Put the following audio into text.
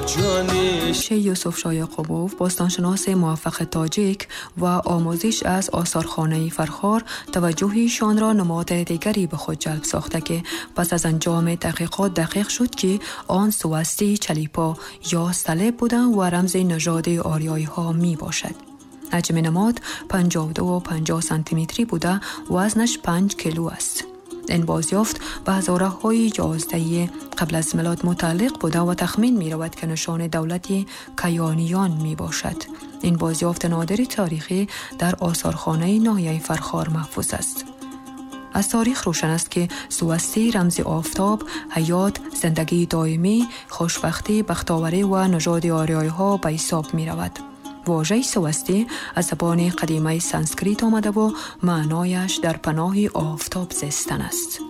شیخ یوسف شاه یعقوبوف، باستانشناس موفق تاجیک و آموزش از آثارخانه فرخار، توجهشان را نماد دیگری به خود جلب ساخته که پس از انجام تحقیقات دقیق شد که آن سوستی چلیپا یا صلیب بوده و رمز نژاد آریایی ها می باشد. حجم نماد 52 و 50 سانتی متری بوده، وزنش 5 کیلو است. این بازیافت به هزاره‌های 11 قبل از میلاد متعلق بوده و تخمین می رود که نشان دولت کیانیان می باشد. این بازیافت نادر تاریخی در آثارخانه ناحیه فرخار محفوظ است. از تاریخ روشن است که سوستی رمز آفتاب، حیات، زندگی دائمی، خوشبختی، بختاوری و نژاد آریایی ها به حساب می رود. واژه سوستی از زبان قدیمی سانسکریت آمده و معنایش در پناه آفتاب زیستن است.